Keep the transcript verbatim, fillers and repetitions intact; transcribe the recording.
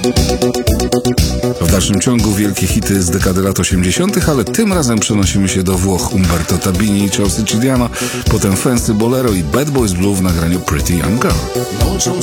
W dalszym ciągu wielkie hity z dekady lat osiemdziesiątych, ale tym razem przenosimy się do Włoch. Umberto Tabini i Chelsea Chidiano, potem Fancy Bolero i Bad Boys Blue w nagraniu Pretty Young Girl.